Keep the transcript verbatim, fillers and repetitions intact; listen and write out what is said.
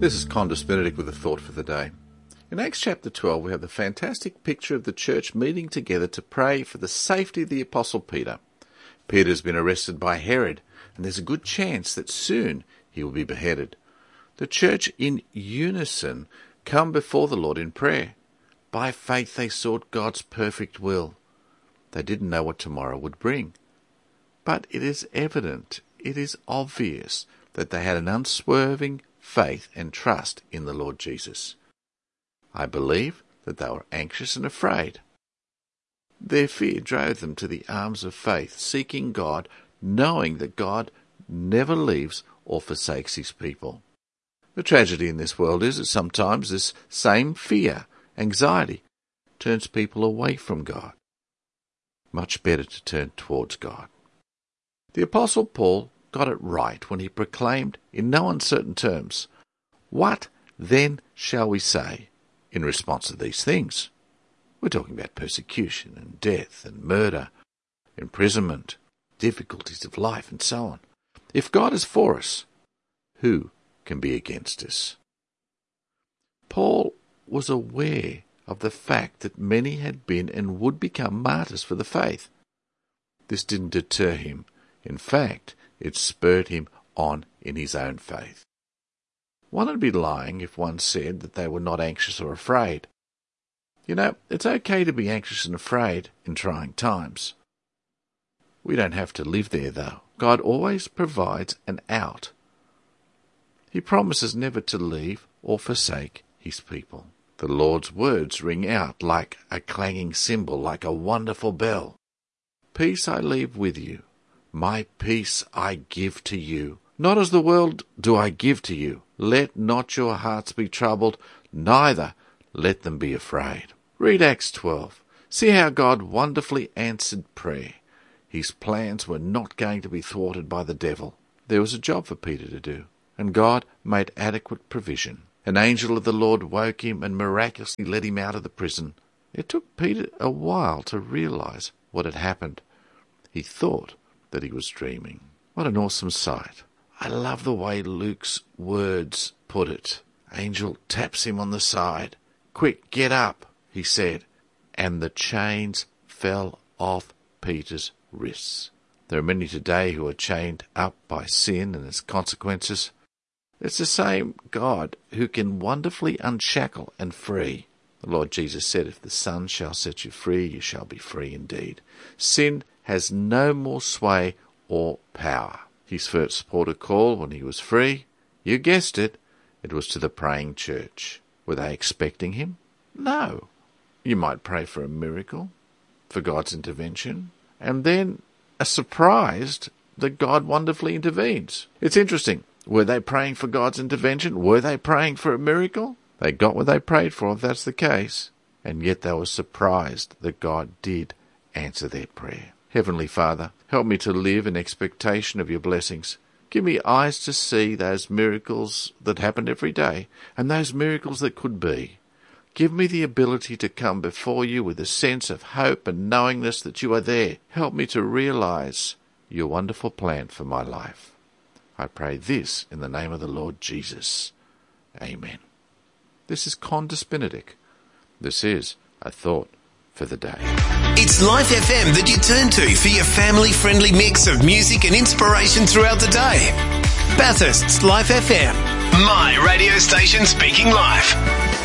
This is Condis Benedict with a thought for the day. In Acts chapter twelve, we have the fantastic picture of the church meeting together to pray for the safety of the Apostle Peter. Peter has been arrested by Herod, and there's a good chance that soon he will be beheaded. The church in unison come before the Lord in prayer. By faith they sought God's perfect will. They didn't know what tomorrow would bring. But it is evident, it is obvious, that they had an unswerving faith and trust in the Lord Jesus. I believe that they were anxious and afraid. Their fear drove them to the arms of faith, seeking God, knowing that God never leaves or forsakes his people. The tragedy in this world is that sometimes this same fear, anxiety, turns people away from God. Much better to turn towards God. The Apostle Paul got it right when he proclaimed in no uncertain terms, "What then shall we say in response to these things?" We're talking about persecution and death and murder, imprisonment, difficulties of life and so on. If God is for us, who can be against us? Paul was aware of the fact that many had been and would become martyrs for the faith. This didn't deter him. In fact, it spurred him on in his own faith. One would be lying if one said that they were not anxious or afraid. You know, it's okay to be anxious and afraid in trying times. We don't have to live there, though. God always provides an out. He promises never to leave or forsake his people. The Lord's words ring out like a clanging cymbal, like a wonderful bell. Peace I leave with you. My peace I give to you. Not as the world do I give to you. Let not your hearts be troubled, neither let them be afraid. Read Acts twelve. See how God wonderfully answered prayer. His plans were not going to be thwarted by the devil. There was a job for Peter to do, and God made adequate provision. An angel of the Lord woke him and miraculously led him out of the prison. It took Peter a while to realize what had happened. He thought that he was dreaming. What an awesome sight. I love the way Luke's words put it. Angel taps him on the side. "Quick, get up," he said, and the chains fell off Peter's wrists. There are many today who are chained up by sin and its consequences. It's the same God who can wonderfully unshackle and free. The Lord Jesus said, "If the Son shall set you free, you shall be free indeed." Sin has no more sway or power. His first port of call when he was free, you guessed it, it was to the praying church. Were they expecting him? No. You might pray for a miracle, for God's intervention, and then are surprised that God wonderfully intervenes. It's interesting. Were they praying for God's intervention? Were they praying for a miracle? They got what they prayed for, if that's the case, and yet they were surprised that God did answer their prayer. Heavenly Father, help me to live in expectation of your blessings. Give me eyes to see those miracles that happen every day and those miracles that could be. Give me the ability to come before you with a sense of hope and knowingness that you are there. Help me to realize your wonderful plan for my life. I pray this in the name of the Lord Jesus. Amen. This is Condis Benedict. This is a thought for the day. It's Life F M that you turn to for your family-friendly mix of music and inspiration throughout the day. Bathurst's Life F M, my radio station speaking life.